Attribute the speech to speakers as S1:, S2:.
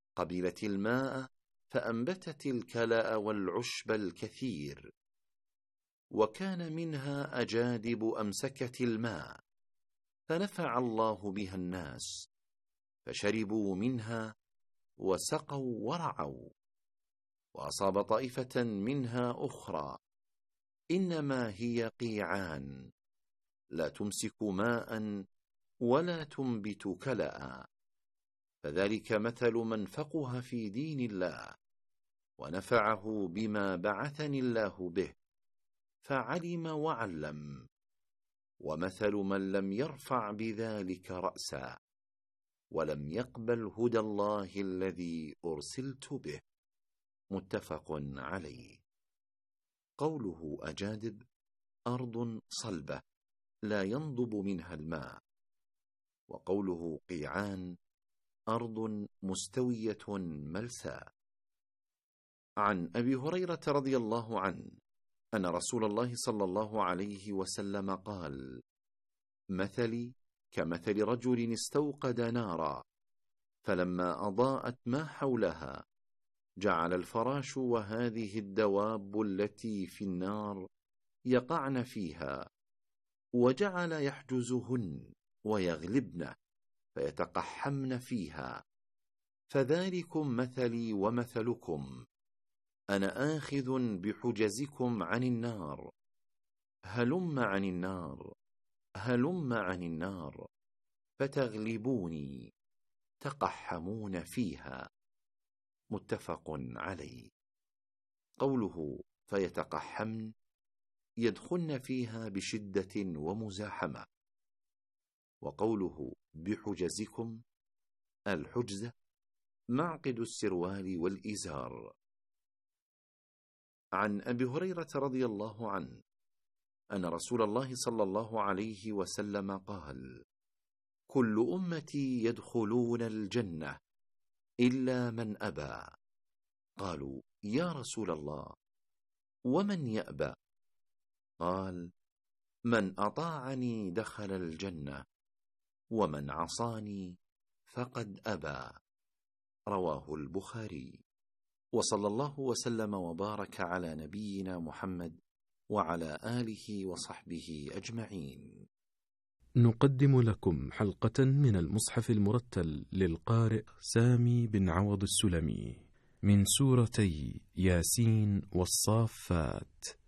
S1: قبلت الماء فأنبتت الكلأ والعشب الكثير، وكان منها أجادب أمسكت الماء، فنفع الله بها الناس، فشربوا منها وسقوا ورعوا. وأصاب طائفة منها أخرى، إنما هي قيعان، لا تمسك ماء ولا تنبت كلأ. فذلك مثل من فقه في دين الله ونفعه بما بعثني الله به، فعلم وعلم، ومثل من لم يرفع بذلك رأسا ولم يقبل هدى الله الذي أرسلت به. متفق عليه. قوله أجادب أرض صلبة لا ينضب منها الماء، وقوله قيعان أرض مستوية ملساء. عن أبي هريرة رضي الله عنه أن رسول الله صلى الله عليه وسلم قال: مثلي كمثل رجل استوقد نارا، فلما أضاءت ما حولها جعل الفراش وهذه الدواب التي في النار يقعن فيها، وجعل يحجزهن ويغلبن فيتقحمن فيها، فذلكم مثلي ومثلكم، أنا آخذ بحجزكم عن النار، هلم عن النار، هلم عن النار، فتغلبوني، تقحمون فيها. متفق عليه. قوله فيتقحمن يدخلن فيها بشدة ومزاحمة. وقوله بحجزكم الحجز معقد السروال والإزار. عن أبي هريرة رضي الله عنه أن رسول الله صلى الله عليه وسلم قال: كل أمتي يدخلون الجنة إلا من أبى. قالوا: يا رسول الله، ومن يأبى؟ قال: من أطاعني دخل الجنة، ومن عصاني فقد أبى. رواه البخاري. وصلى الله وسلم وبارك على نبينا محمد وعلى آله وصحبه أجمعين.
S2: نقدم لكم حلقة من المصحف المرتل للقارئ سامي بن عوض السلمي من سورتي ياسين والصافات.